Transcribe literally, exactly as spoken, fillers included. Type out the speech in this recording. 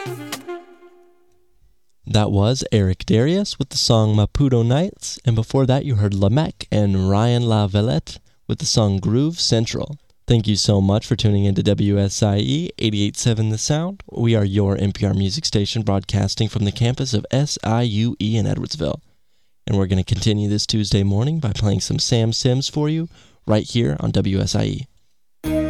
That was Eric Darius with the song Maputo Nights, and before that you heard Lamech and Ryan La Valette with the song Groove Central. Thank you so much for tuning into W S I E eighty-eight point seven The Sound. We are your N P R music station broadcasting from the campus of S I U E in Edwardsville. And we're going to continue this Tuesday morning by playing some Sam Sims for you right here on W S I E.